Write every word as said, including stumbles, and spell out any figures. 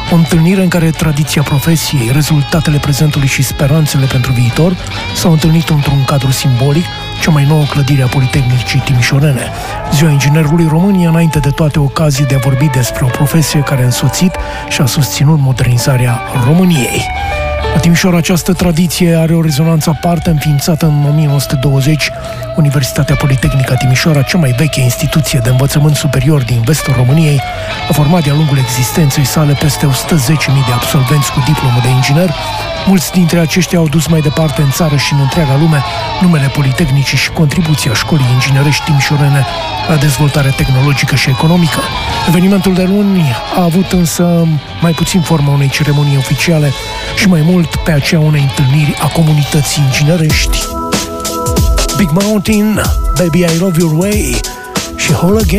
O întâlnire în care tradiția profesiei, rezultatele prezentului și speranțele pentru viitor s-au întâlnit într-un cadru simbolic, cea mai nouă clădire a Politehnicii Timișorene. Ziua Inginerului României, înainte de toate, ocazie de a vorbi despre o profesie care a însoțit și a susținut modernizarea României. La Timișoara această tradiție are o rezonanță aparte, înființată în o mie nouă sute douăzeci. Universitatea Politehnică Timișoara, cea mai veche instituție de învățământ superior din vestul României, a format de-a lungul existenței sale peste o sută zece mii de absolvenți cu diplomă de inginer. Mulți dintre aceștia au dus mai departe în țară și în întreaga lume numele Politehnicii și contribuția Școlii Inginerești Timișorene la dezvoltare tehnologică și economică. Evenimentul de luni a avut însă mai puțin forma unei ceremonii oficiale și mai mult pe aceea unei întâlniri a comunității inginerești. Big Mountain, Baby I Love Your Way și Whole Again.